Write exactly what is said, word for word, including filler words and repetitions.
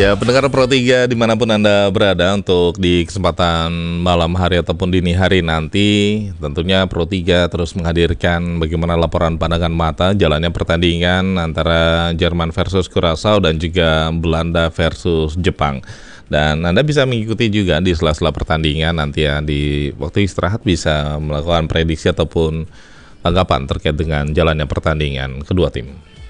Ya, pendengar Pro tiga dimanapun Anda berada, untuk di kesempatan malam hari ataupun dini hari nanti, tentunya Pro tiga terus menghadirkan bagaimana laporan pandangan mata jalannya pertandingan antara Jerman versus Curaçao dan juga Belanda versus Jepang. Dan Anda bisa mengikuti juga di sela-sela pertandingan nanti ya, di waktu istirahat bisa melakukan prediksi ataupun tanggapan terkait dengan jalannya pertandingan kedua tim.